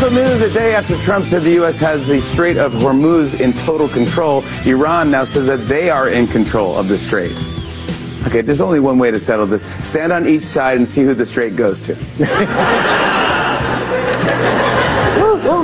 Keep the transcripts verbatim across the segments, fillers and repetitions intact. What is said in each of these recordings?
Central News, a day after Trump said the U S has the Strait of Hormuz in total control, Iran now says that they are in control of the strait. Okay, there's only one way to settle this. Stand on each side and see who the strait goes to. Woo, woo.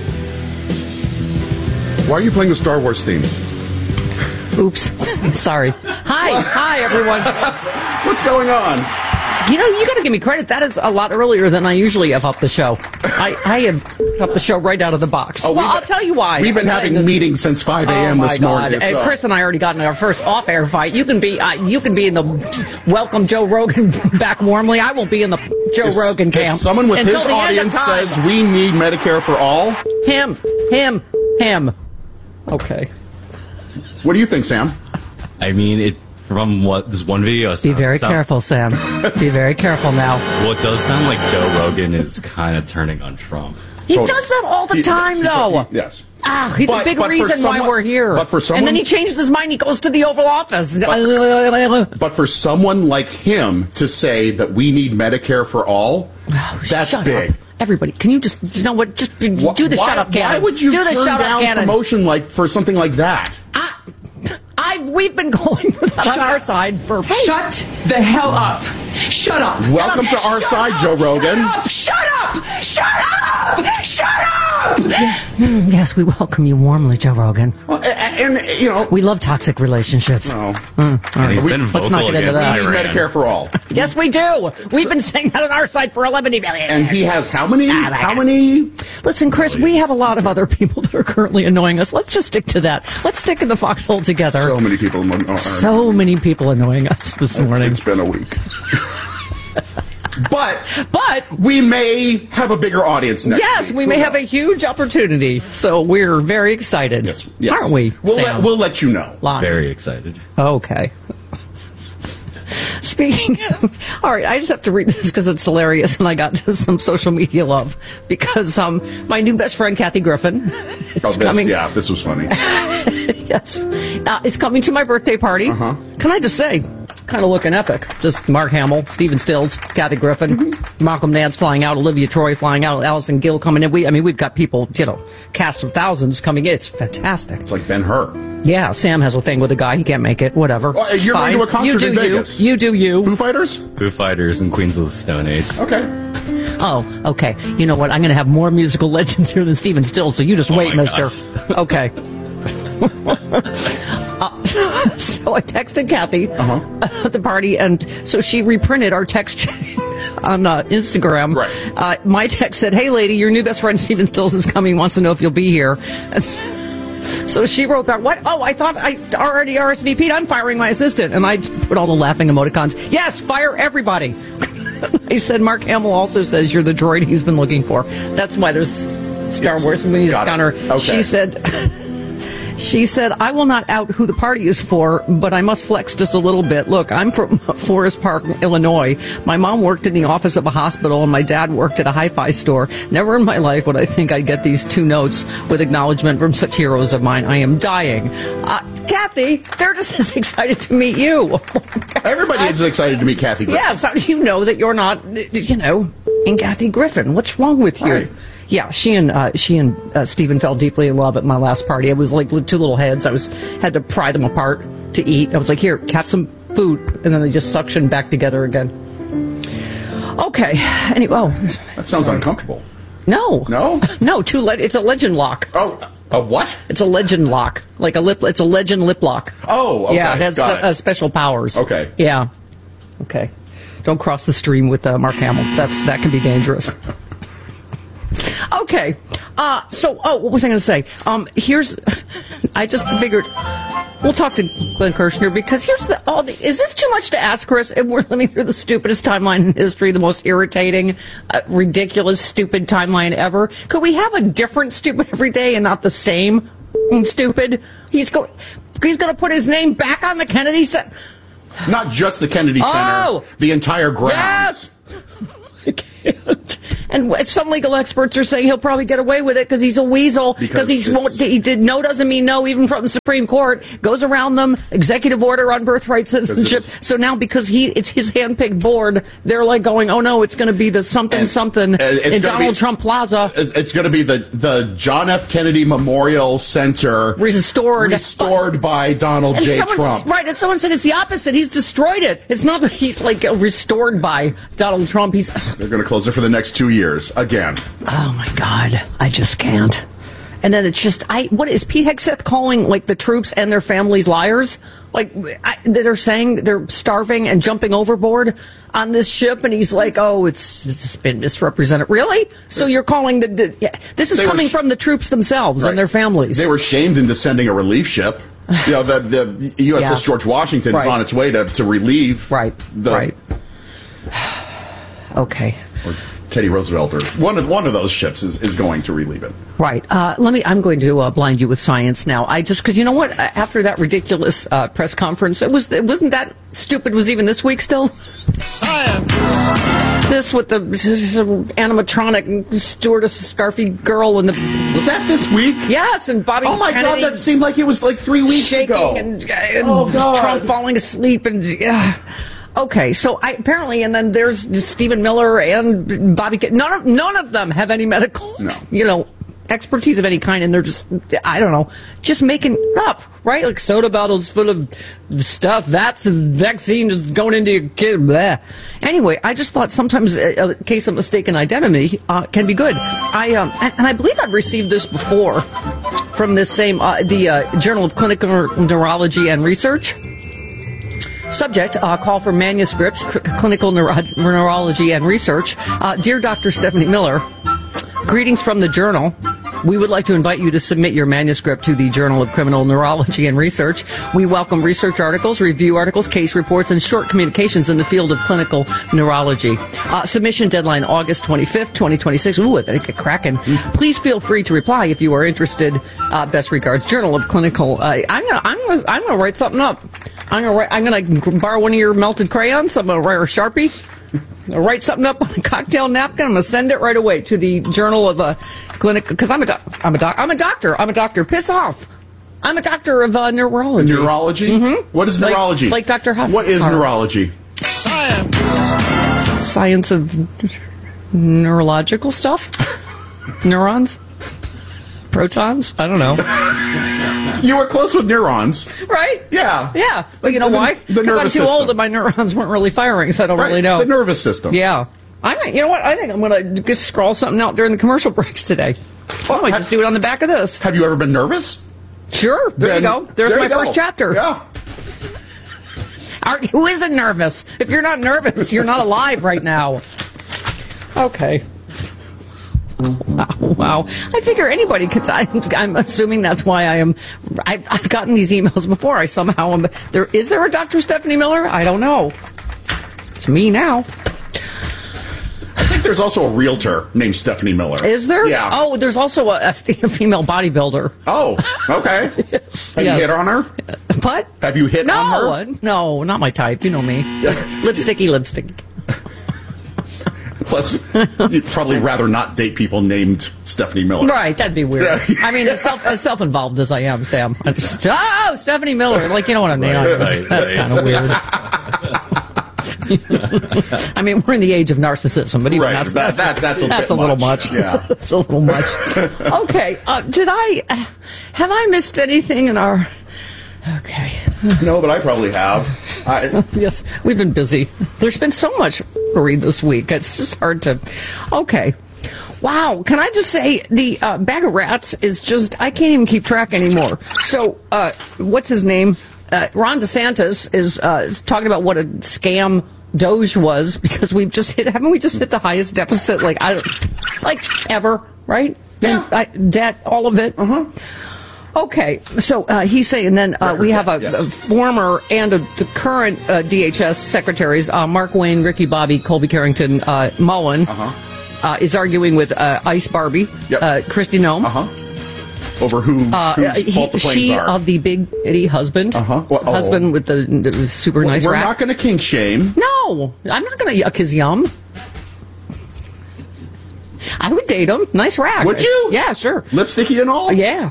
Why are you playing the Star Wars theme? Oops. Sorry. Hi. Hi, everyone. What's going on? You know, you got to give me credit. That is a lot earlier than I usually have up the show. I, I have up the show right out of the box. Oh, well, I'll tell you why. We've been I'm having meetings since five a.m. Oh this my morning. God. And So. Chris and I already got in our first off-air fight. You can be uh, you can be in the welcome Joe Rogan back warmly. I won't be in the Joe If- Rogan camp. If someone with until his the end of audience time. says we need Medicare for all, Him. Him. Him. Okay. what do you think, Sam? I mean, it from what this one video. Be very sound, careful, Sam. Be very careful now. Well, it does sound like Joe Rogan is kind of turning on Trump. He Totally. does that all the He- time, he- though. he- yes. Ah, he's But- a big but for reason why someone- we're here. but for someone- and then he changes his mind. He goes to the Oval Office. But for someone like him to say that we need Medicare for all, Oh, that's shut big. up. Everybody, can you just, you know what, just do Wh- the why, shut up cannon. Why would you do the turn shut up down cannon. promotion like for something like that? I, I, we've been going for that on our side for... Shut the hell up. Shut up. Welcome to our Shut side, up. Joe Rogan. Shut up. Shut up. Shut up. Shut up. Mm, yes, we welcome you warmly, Joe Rogan. Well, and, and, you know, We love toxic relationships. no. Mm, all And he's right. been Let's not vocal get into against that. We need Iran. Medicare for all. Yes, we do. We've been saying that on our side for eleven billion. And he has how many? Ah, my How God. many? Listen, Chris, we have a lot of other people that are currently annoying us. Let's just stick to that. Let's stick in the foxhole together. So many people. Are, So many people annoying us this morning. It's been a week. But But we may have a bigger audience next yes, week. we Who may have a knows? huge opportunity. So we're very excited. Yes, yes. Aren't we? We'll Sam? let, we'll let you know. Live. Very excited. Okay. Speaking of, all right, I just have to read this because it's hilarious, and I got some social media love because um, my new best friend Kathy Griffin is Oh, this, coming. yeah, this was funny. Yes, uh, is coming to my birthday party. Uh-huh. Can I just say, kind of looking epic. Just Mark Hamill, Stephen Stills, Kathy Griffin, Mm-hmm. Malcolm Nance flying out, Olivia Troy flying out, Allison Gill coming in. We, I mean, we've got people, you know, cast of thousands coming in. It's fantastic. It's like Ben-Hur. Yeah, Sam has a thing with a guy. He can't make it. Whatever. Well, you're Fine. going to a concert you do in Vegas. You. you do you. Foo Fighters? Foo Fighters and Queens of the Stone Age. Okay. Oh, okay. You know what? I'm going to have more musical legends here than Stephen Stills, so you just Oh wait, my mister. gosh. Okay. uh, so I texted Kathy Uh-huh. at the party, and so she reprinted our text chain on uh, Instagram. Right. Uh, my text said, "Hey, lady, your new best friend Stephen Stills is coming. Wants to know if you'll be here." And so she wrote back, "What? Oh, I thought I already R S V P'd. I'm firing my assistant." And I put all the laughing emoticons. Yes, fire everybody. I said, Mark Hamill also says you're the droid he's been looking for. That's why there's Star Yes. Wars music Got it. on her. Okay. She said, she said, I will not out who the party is for, but I must flex just a little bit. Look, I'm from Forest Park, Illinois. My mom worked in the office of a hospital, and my dad worked at a hi-fi store. Never in my life would I think I'd get these two notes with acknowledgement from such heroes of mine. I am dying. Uh, Kathy, they're just as excited to meet you. Everybody is excited to meet Kathy Griffin. Yes, how do you know that you're not, you know, in Kathy Griffin? What's wrong with you? Right. Yeah, she and uh, she and uh, Stephen fell deeply in love at my last party. It was like two little heads. I was had to pry them apart to eat. I was like, "Here, have some food," and then they just suctioned back together again. Okay. Anyway, oh, That sounds uncomfortable. no, No? no. Two. Le- it's a legend lock. Oh, a what? It's a legend lock, like a lip. It's a legend lip lock. Oh, okay. Yeah, it has Got uh, it. special powers. Okay. Yeah. Okay. Don't cross the stream with uh, Mark Hamill. That's that can be dangerous. Okay. Uh, so, oh, what was I going to say? Um, here's, I just figured we'll talk to Glenn Kirshner because here's the, all the, is this too much to ask, Chris? And we're living through the stupidest timeline in history, the most irritating, uh, ridiculous, stupid timeline ever. Could we have a different stupid every day and not the same stupid? He's going, he's going to put his name back on the Kennedy Center. Not just the Kennedy Center, Oh! the entire grounds. Yes! I can't. And some legal experts are saying he'll probably get away with it because he's a weasel. Because he's won't, he did no doesn't mean no, even from the Supreme Court. Goes around them. Executive order on birthright citizenship. So now because he it's his handpicked board, they're like going, oh no, it's going to be the something and, something in Donald be, Trump Plaza. It's going to be the the John F. Kennedy Memorial Center restored restored by Donald J. someone, Trump. Right, and someone said it's the opposite. He's destroyed it. It's not that he's like restored by Donald Trump. He's they're going to close it for the next two years again. Oh my God, I just can't. And then it's just, I. What is Pete Hegseth calling like the troops and their families liars? Like I, they're saying they're starving and jumping overboard on this ship, and he's like, "Oh, it's it's been misrepresented." Really? So you're calling the? the yeah, this is they coming sh- from the troops themselves right. and their families. They were shamed into sending a relief ship. You know, the the U S S yeah. George Washington right. is on its way to to relieve. Right. The, right. Okay. Or Teddy Roosevelt, or one of one of those ships is, is going to relieve it. Right. Uh, let me. I'm going to uh, blind you with science now. I just because you know what? After that ridiculous uh, press conference, it was it wasn't that stupid. Was even this week still? Science. This with the this animatronic stewardess scarfy girl and the was that this week? Yes, and Bobby. Oh my Kennedy God, that seemed like it was like three weeks shaking ago. And, and oh God. Trump falling asleep and. Uh, Okay, so I, apparently, and then there's Stephen Miller and Bobby. None of none of them have any medical, no. you know, expertise of any kind, and they're just, I don't know, just making up, right? Like soda bottles full of stuff. That's a vaccine just going into your kid. Blah. Anyway, I just thought sometimes a, a case of mistaken identity uh, can be good. I um, and, and I believe I've received this before from this same uh, the uh, Journal of Clinical Neurology and Research. Subject, uh, call for manuscripts, c- clinical neuro- neurology and research. Uh, Dear Doctor Stephanie Miller, greetings from the Journal. We would like to invite you to submit your manuscript to the Journal of Criminal Neurology and Research. We welcome research articles, review articles, case reports, and short communications in the field of clinical neurology. Uh, submission deadline August twenty-fifth, twenty twenty-six. Ooh, I better get cracking. Please feel free to reply if you are interested. Uh, best regards, Journal of Clinical. Uh, I'm gonna, I'm gonna, I'm gonna write something up. I'm gonna, write, I'm gonna borrow one of your melted crayons. I'm gonna write a Sharpie. I'll write something up on a cocktail napkin. I'm going to send it right away to the Journal of uh, Clinic because I'm a doc- I'm a doc- I'm a doctor. I'm a doctor. Piss off. I'm a doctor of uh, neurology. Neurology? Mm-hmm. What is neurology? Like, like Doctor Huff. What is neurology? Science. Science of neurological stuff. Neurons. Protons. I don't know. You were close with neurons. Right? Yeah. Yeah. But you know the, why? The nervous I'm too system. old and my neurons weren't really firing, so I don't right. really know. The nervous system. Yeah. I might, you know what? I think I'm going to just scrawl something out during the commercial breaks today. Well, I might have, just do it on the back of this. Have you ever been nervous? Sure. There then, you go. There's there my go. first chapter. Yeah. Are, who isn't nervous? If you're not nervous, you're not alive right now. Okay. Wow, wow. I figure anybody could. I, I'm assuming that's why I am. I've, I've gotten these emails before. I somehow am. There is there a Doctor Stephanie Miller? I don't know. It's me now. I think there's also a realtor named Stephanie Miller. Is there? Yeah. Oh, there's also a, a female bodybuilder. Oh, okay. Yes. Have yes. you hit on her? What? Have you hit no, on her? No, not my type. You know me. Lipsticky lipstick. Plus, you'd probably rather not date people named Stephanie Miller. Right, that'd be weird. I mean, as, self, as self-involved as I am, Sam. I just, oh, Stephanie Miller. Like, you know what I mean? Right, right, That's right. kind of weird. I mean, we're in the age of narcissism, but even right. that's, that, that's, that, that's a, that's bit a little much. much. Yeah. That's a little much. Okay, uh, did I, uh, have I missed anything in our... Okay. No, but I probably have. I, yes, we've been busy. There's been so much to read this week. It's just hard to... Okay. Wow. Can I just say, the uh, bag of rats is just... I can't even keep track anymore. So, uh, what's his name? Uh, Ron DeSantis is, uh, is talking about what a scam Doge was, because we've just hit... Haven't we just hit the highest deficit, like, I don't... Like, ever, right? Yeah. I, debt, all of it. Uh-huh. Okay, so uh, he's saying then uh, we have a, yes. a former and a, the current uh, D H S secretaries, uh, Mark Wayne, Ricky Bobby, Colby Carrington, uh, Mullen, uh-huh. uh, is arguing with uh, Ice Barbie, yep. uh, Kristi Noem. Uh-huh. Over who, uh, whose he, fault the planes she are. of the big itty husband, uh-huh. well, oh. husband with the, the super well, nice we're rat. not going to kink shame. No, I'm not going to yuck his yum. I would date him. Nice rack. Would you? Yeah, sure. Lipsticky and all? Yeah.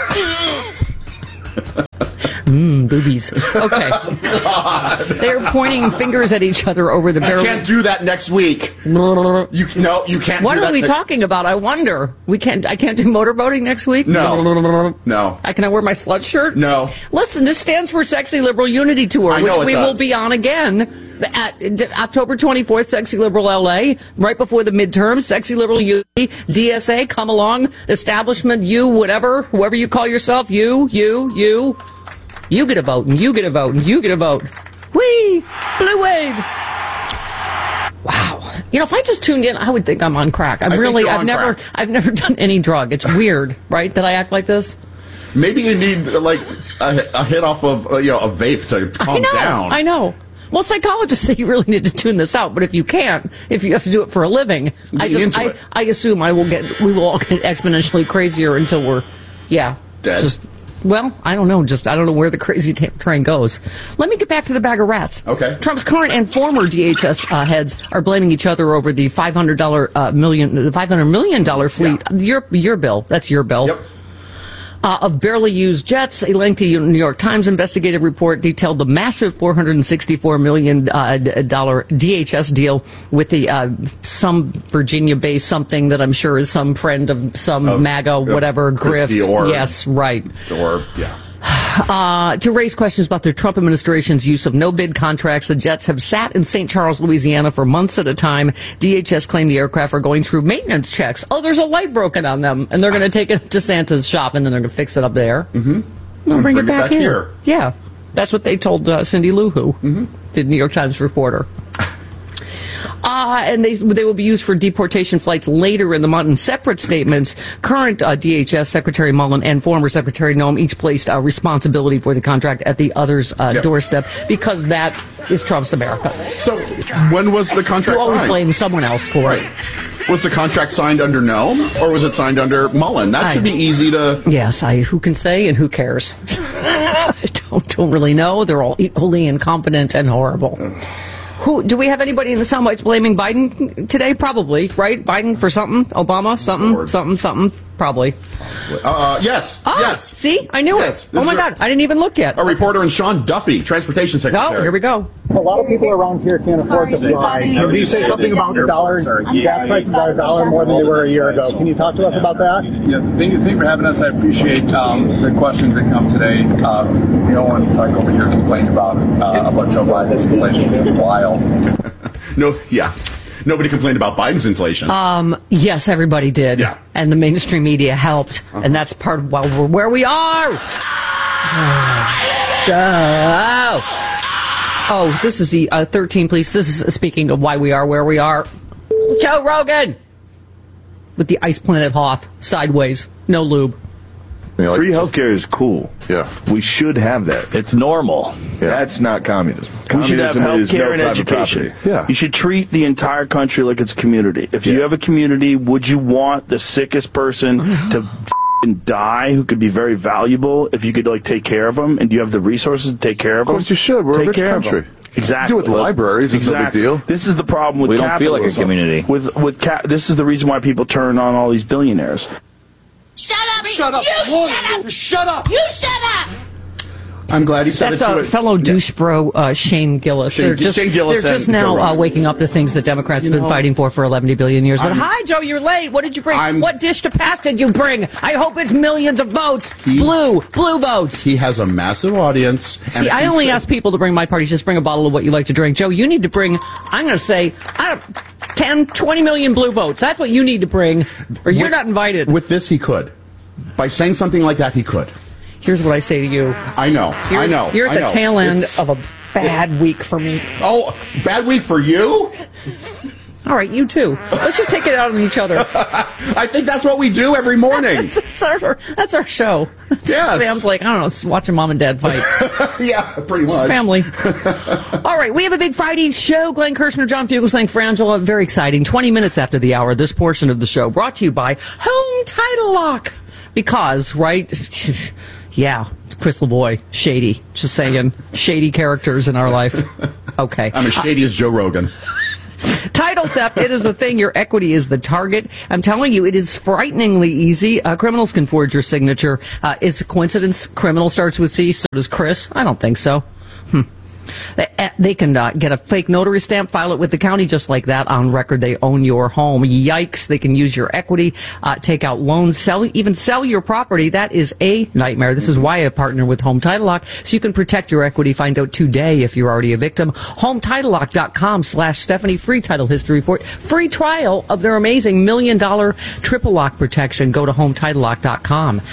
Mmm, boobies. Okay. God. They're pointing fingers at each other over the barrel. I can't do that next week. You no, you can't. What do are that we ne- talking about? I wonder. We can't. I can't do motorboating next week. No, no. I can I wear my slut shirt? No. Listen, this stands for Sexy Liberal Unity Tour, I which know it we does. will be on again at d- October twenty-fourth. Sexy Liberal L A, right before the midterms. Sexy Liberal Unity, D S A, come along. Establishment, you, whatever, whoever you call yourself, you, you, you. You get a vote, and you get a vote, and you get a vote. Whee! Blue wave! Wow. You know, if I just tuned in, I would think I'm on crack. I'm I think really, you're I've on never, crack. I've never done any drug. It's weird, right, that I act like this? Maybe you need like a, a hit off of uh, you know a vape to calm I know, down. I know. Well, psychologists say you really need to tune this out, but if you can't, if you have to do it for a living, I Get just, into I, it. I assume I will get, we will all get exponentially crazier until we're, yeah, Dead. Just, well, I don't know. Just I don't know where the crazy t- train goes. Let me get back to the bag of rats. Okay. Trump's current and former D H S uh, heads are blaming each other over the five hundred dollar uh, million, the five hundred million dollar fleet. Yeah. Your your bill. That's your bill. Yep. Uh, of barely used jets. A lengthy New York Times investigative report detailed the massive four hundred sixty-four million dollars uh, D H S deal with the uh, some Virginia-based something that I'm sure is some friend of some Of- MAGA, of whatever, Christie grift. or- Yes, right. Or yeah. Uh, to raise questions about the Trump administration's use of no-bid contracts, the jets have sat in Saint Charles, Louisiana for months at a time. D H S claimed the aircraft are going through maintenance checks. Oh, there's a light broken on them, and they're going to take it to Santa's shop, and then they're going to fix it up there. Mm-hmm. They'll bring, it back, here. Yeah, that's what they told uh, Cindy Lou Who, mm-hmm. the New York Times reporter. Uh, and they they will be used for deportation flights later in the month. In separate statements, current uh, D H S Secretary Mullen and former Secretary Noem each placed uh, responsibility for the contract at the other's uh, Yep. doorstep because that is Trump's America. So when was the You contract always signed? blame someone else for Right. it. Was the contract signed under Noem or was it signed under Mullen? That I- should be easy to. Yes, I who can say and who cares? I don't, don't really know. They're all equally incompetent and horrible. Who do we have anybody in the soundbites blaming Biden today? Probably, right? Biden for something, Obama, something, Lord. something, something. Probably. Uh, yes. Ah, yes. See, I knew Yes. it. This Oh my is a- God, I didn't even look yet. A reporter in Sean Duffy, Transportation Secretary. Oh, here we go. A lot of people around here can't afford to fly. Can you say something about the dollar? Gas prices are a dollar more than they were a year ago. Can you talk to us about that? Yeah, thank you, thank you for having us. I appreciate um, the questions that come today. Uh, we don't want to talk over here complaining about uh, about Joe Biden's inflation, which is wild. No, yeah. Nobody complained about Biden's inflation. Um, yes, everybody did. Yeah. And the mainstream media helped. Uh-huh. And that's part of why we're where we are. Oh. Oh, this is the uh, thirteen, please. This is speaking of why we are where we are. Joe Rogan! With the Ice Planet Hoth, sideways, no lube. You know, like Free just- healthcare is cool. Yeah. We should have that. It's normal. Yeah. That's not communism. We Communism should have is healthcare no and private education. property. Yeah. You should treat the entire country like it's a community. If you Yeah. have a community, would you want the sickest person to f***ing die who could be very valuable if you could like take care of them? And do you have the resources to take care of them? Of course you should. We're a take rich care country. Of them. Exactly. Do it with Well, libraries. It's no big exactly. deal. This is the problem with We don't feel like a capitalism. community. With with ca- this is the reason why people turn on all these billionaires. Shut up! Shut up! You shut up! Shut up! You shut up! I'm glad he said That's it to a it. fellow douche bro, uh, Shane Gillis. Shane- they're just, Shane Gillis they're just and Joe now uh, Rogan. waking up to things that Democrats have You been know, fighting for for eleven billion years. But I'm- hi, Joe, you're late. What did you bring? I'm- What dish to pass did you bring? I hope it's millions of votes. He- blue, blue votes. He has a massive audience. and See, if I he only said- ask people to bring my party. Just bring a bottle of what you like to drink. Joe, you need to bring, I'm going to say, I don't, ten, twenty million blue votes. That's what you need to bring, or you're With- not invited. With this, he could. By saying something like that, he could. Here's what I say to you. I know. You're, I know. You're at I the know. tail end It's- of a bad week for me. Oh, bad week for you? All right, you too. Let's just take it out on each other. I think that's what we do every morning. That's our, that's our show. Yes. Sam's like, I don't know, it's watching mom and dad fight. Yeah, pretty much. Family. All right, we have a big Friday show. Glenn Kirshner, John Fugelsang, Frangela. Very exciting. twenty minutes after the hour, this portion of the show brought to you by Home Title Lock. Because, right? Yeah, Chris LaVoy, shady. Just saying, shady characters in our life. Okay. I'm as shady as Joe Rogan. Title theft, it is a thing. Your equity is the target. I'm telling you, it is frighteningly easy. Uh, criminals can forge your signature. Uh, it's a coincidence. Criminal starts with C, so does Chris. I don't think so. Hmm. They, they can uh, get a fake notary stamp, file it with the county just like that. On record, they own your home. Yikes. They can use your equity, uh, take out loans, sell, even sell your property. That is a nightmare. This is why I partner with Home Title Lock, so you can protect your equity. Find out today if you're already a victim. home title lock dot com slash Stephanie. Free title history report. Free trial of their amazing million dollar triple lock protection. Go to home title lock dot com